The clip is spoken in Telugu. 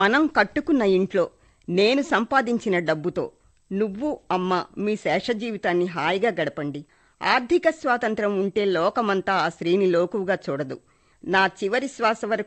మనం కట్టుకున్న ఇంట్లో నేను సంపాదించిన డబ్బుతో నువ్వు అమ్మ మీ శేష జీవితాన్ని హాయిగా గడపండి. ఆర్థిక స్వాతంత్రం ఉంటే లోకమంతా ఆ స్త్రీని లోకువుగా చూడదు. నా చివరి శ్వాస వరకు